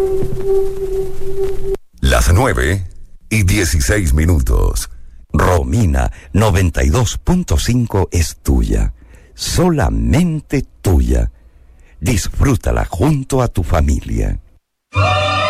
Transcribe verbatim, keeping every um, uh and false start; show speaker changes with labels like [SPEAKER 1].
[SPEAKER 1] Las nueve y dieciséis minutos.
[SPEAKER 2] Romina noventa y dos punto cinco es tuya, solamente tuya. Disfrútala junto a tu familia.